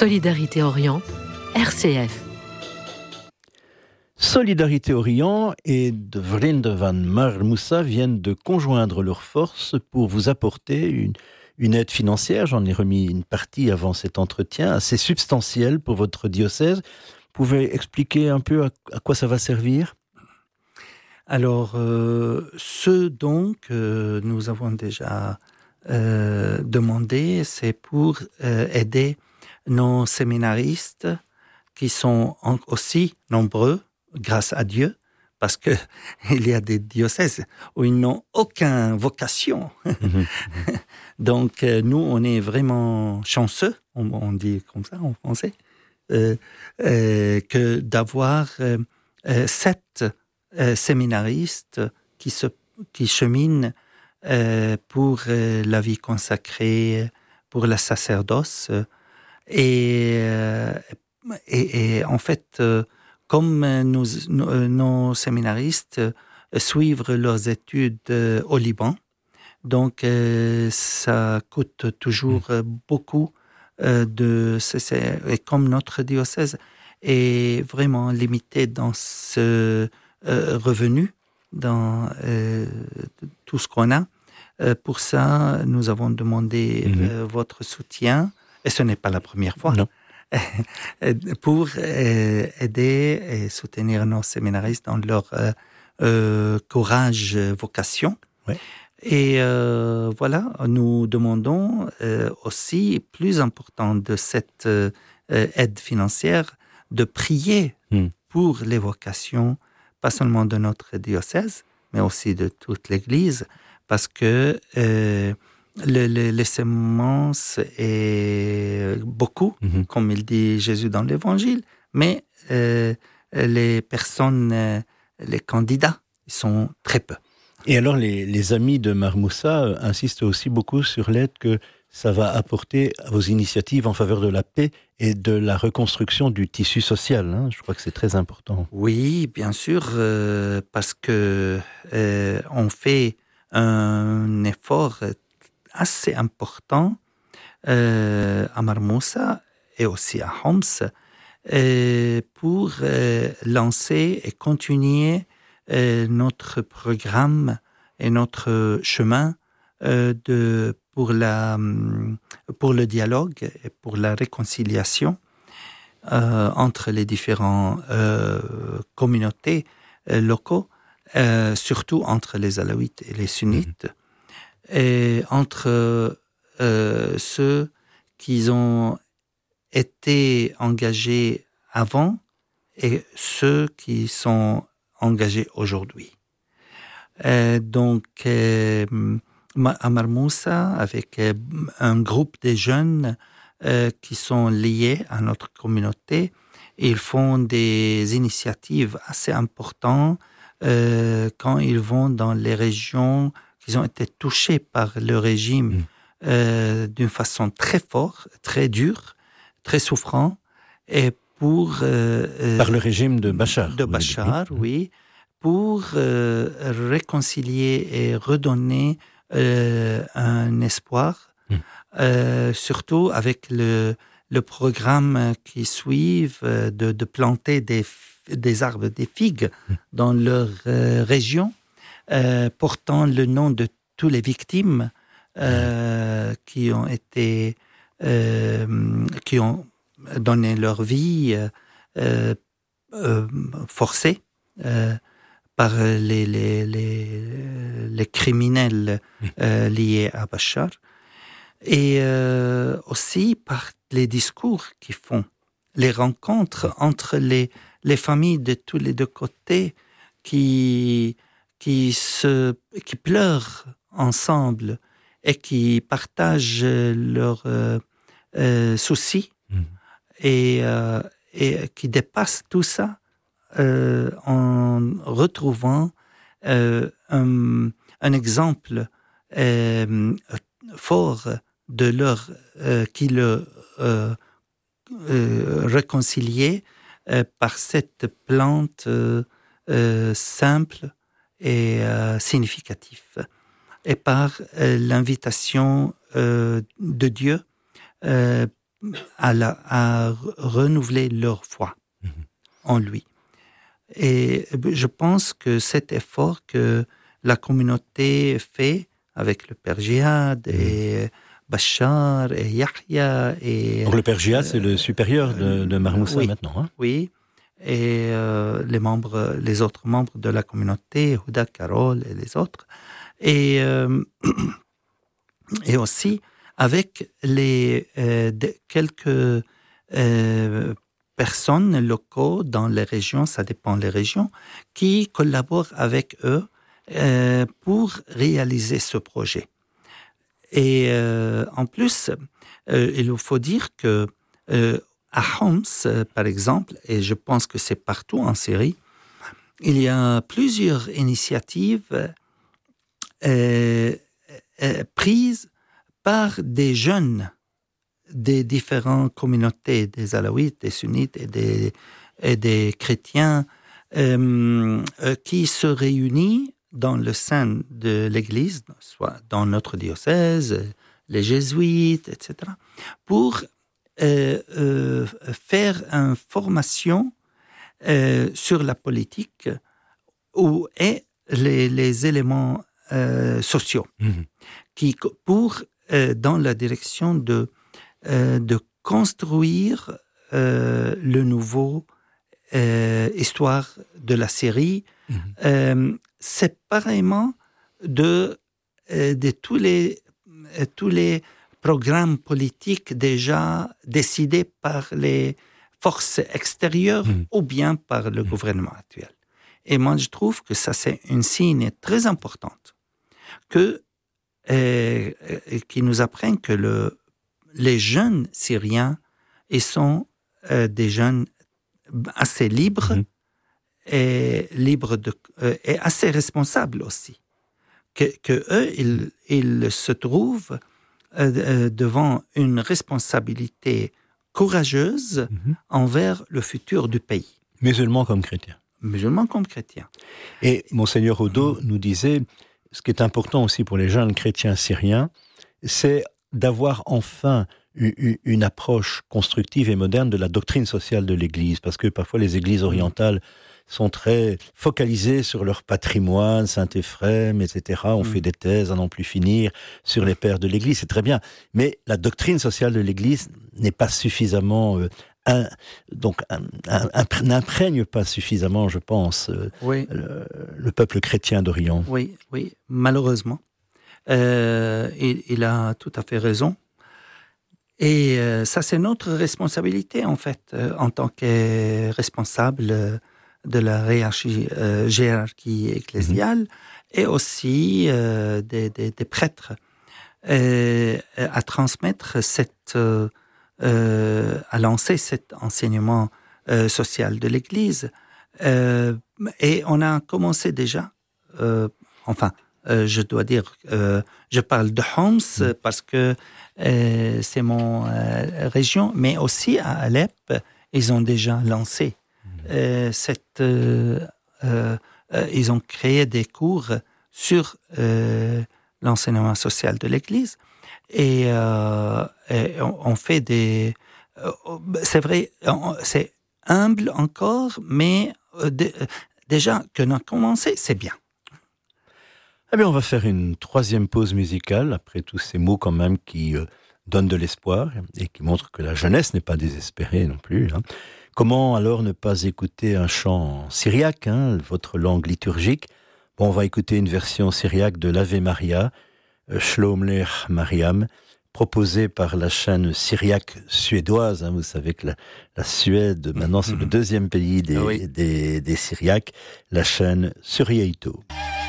Solidarité Orient, RCF. Solidarité Orient et de Vrienden van Marmoussa viennent de conjoindre leurs forces pour vous apporter une aide financière. J'en ai remis une partie avant cet entretien, assez substantielle pour votre diocèse. Vous pouvez expliquer un peu à quoi ça va servir ? Alors, ce don que nous avons déjà demandé, c'est pour aider nos séminaristes qui sont aussi nombreux, grâce à Dieu, parce que il y a des diocèses où ils n'ont aucune vocation. Donc, nous, on est vraiment chanceux, on dit comme ça en français, que d'avoir 7 séminaristes qui cheminent pour la vie consacrée, pour le sacerdoce. Et en fait, comme nos séminaristes suivent leurs études au Liban, donc ça coûte toujours beaucoup et comme notre diocèse est vraiment limité dans ce revenu, dans tout ce qu'on a. Pour ça, nous avons demandé votre soutien, et ce n'est pas la première fois, pour aider et soutenir nos séminaristes dans leur courage, vocation. Ouais. Et voilà, nous demandons aussi, plus important de cette aide financière, de prier pour les vocations, pas seulement de notre diocèse, mais aussi de toute l'Église, parce que les semences est beaucoup, comme il dit Jésus dans l'Évangile, mais les personnes, les candidats, ils sont très peu. Et alors, les amis de Marmoussa insistent aussi beaucoup sur l'aide que ça va apporter à vos initiatives en faveur de la paix et de la reconstruction du tissu social. Je crois que c'est très important. Oui, bien sûr, parce que on fait un effort assez important à Marmoussa et aussi à Homs pour lancer et continuer notre programme et notre chemin pour le dialogue et pour la réconciliation entre les différentes communautés locaux, surtout entre les alaouites et les sunnites, et entre ceux qui ont été engagés avant et ceux qui sont engagés aujourd'hui. Donc, à Marmoussa, avec un groupe de jeunes qui sont liés à notre communauté, ils font des initiatives assez importantes quand ils vont dans les régions qui ont été touchées par le régime d'une façon très forte, très dure, très souffrante, et pour... par le régime de Bachar. De Bachar, oui, pour réconcilier et redonner un espoir, surtout avec le programme qui suit de planter des arbres, des figues dans leur région, portant le nom de toutes les victimes qui ont été, qui ont donné leur vie forcée par les criminels liés à Bachar, et aussi par les discours qu'ils font, les rencontres entre les familles de tous les deux côtés qui pleurent ensemble et qui partagent leurs soucis et qui dépassent tout ça en retrouvant un exemple fort de leur qui le réconciliait par cette plante simple et significative, et par l'invitation de Dieu à renouveler leur foi en lui. Et je pense que cet effort que la communauté fait avec le Père Jihad et Bachar et Yahya et... Donc le Père Jihad, c'est le supérieur de Mar Moussa maintenant. Hein? Oui, et les autres membres de la communauté, Houda, Carole et les autres. Et aussi avec quelques personnes locaux dans les régions, ça dépend des régions, qui collaborent avec eux pour réaliser ce projet. Et en plus, il faut dire que à Homs, par exemple, et je pense que c'est partout en Syrie, il y a plusieurs initiatives prises par des jeunes des différentes communautés, des alaouites, des sunnites et des chrétiens, qui se réunissent dans le sein de l'Église, soit dans notre diocèse, les jésuites, etc., pour faire une formation sur la politique et les éléments sociaux, pour dans la direction de construire le nouveau histoire de la Syrie, séparément de tous les programmes politiques déjà décidés par les forces extérieures ou bien par le gouvernement actuel. Et moi, je trouve que ça, c'est une signe très importante qui nous apprend que les jeunes Syriens, ils sont des jeunes assez libres et assez responsables aussi. Que eux, ils se trouvent devant une responsabilité courageuse envers le futur du pays. Musulmans comme chrétiens. Musulmans comme chrétiens. Et Monseigneur Odo nous disait, ce qui est important aussi pour les jeunes chrétiens syriens, c'est d'avoir enfin une approche constructive et moderne de la doctrine sociale de l'Église, parce que parfois les églises orientales sont très focalisées sur leur patrimoine, Saint-Éphrem, etc. On fait des thèses à n'en plus finir sur les pères de l'Église, c'est très bien. Mais la doctrine sociale de l'Église n'est pas suffisamment... n'imprègne pas suffisamment, je pense, le peuple chrétien d'Orient. Oui, malheureusement. Il a tout à fait raison. Et ça, c'est notre responsabilité, en fait, en tant que responsable de la hiérarchie ecclésiale et aussi des prêtres, à transmettre à lancer cet enseignement social de l'Église. Et on a commencé déjà, je dois dire, je parle de Homs parce que c'est mon région, mais aussi à Alep, ils ont déjà lancé ils ont créé des cours sur l'enseignement social de l'Église et on fait des... c'est vrai, c'est humble encore, mais déjà qu'on a commencé, c'est bien. Eh bien, on va faire une troisième pause musicale, après tous ces mots quand même qui donnent de l'espoir et qui montrent que la jeunesse n'est pas désespérée non plus. Hein. Comment alors ne pas écouter un chant syriaque, votre langue liturgique? Bon, on va écouter une version syriaque de l'Ave Maria, Shlom Lech Mariam, proposée par la chaîne syriaque suédoise. Vous savez que la Suède, maintenant, c'est le deuxième pays des Syriaques, la chaîne Surieito.